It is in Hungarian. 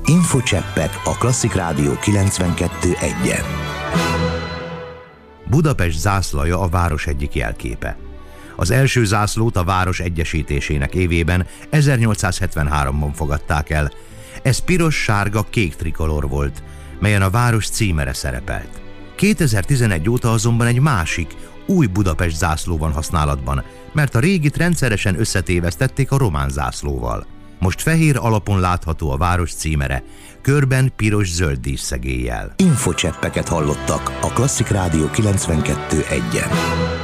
Infocseppek a Klasszik Rádió 92.1-en. Budapest zászlaja a város egyik jelképe. Az első zászlót a város egyesítésének évében 1873-ban fogadták el. Ez piros-sárga-kék trikolor volt, melyen a város címere szerepelt. 2011 óta azonban egy másik, új Budapest zászló van használatban, mert a régit rendszeresen összetévesztették a román zászlóval. Most fehér alapon látható a város címere, körben piros-zöld díszszegéllyel. Infocseppeket hallottak a Klasszik Rádió 92.1-en.